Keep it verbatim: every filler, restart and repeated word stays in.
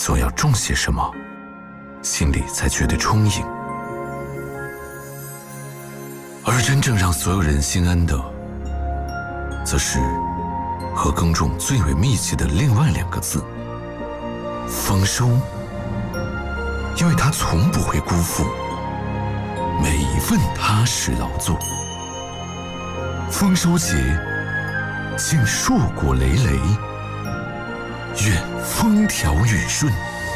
总要种些什么，心里才觉得充盈。而真正让所有人心安的，则是和耕种最为密切的另外两个字——丰收。因为他从不会辜负每一份踏实劳作。丰收节，敬硕果累累，愿风调雨顺。